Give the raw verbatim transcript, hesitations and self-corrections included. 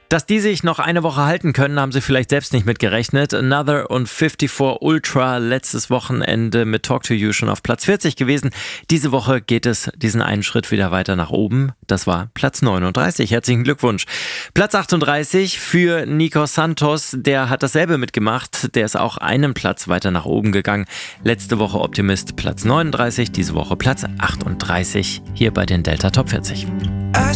Dass die sich noch eine Woche halten können, haben sie vielleicht selbst nicht mitgerechnet. Another und fünfundfünfzig Ultra letztes Wochenende mit Talk to You schon auf Platz vierzig gewesen. Diese Woche geht es diesen einen Schritt wieder weiter nach oben. Das war Platz neununddreißig. Herzlichen Glückwunsch. Platz achtunddreißig für Nico Santos. Der hat dasselbe mitgemacht. Der ist auch einen Platz weiter nach oben gegangen. Letzte Woche Optimist Platz neununddreißig, diese Woche Platz achtunddreißig hier bei den Delta Top vierzig.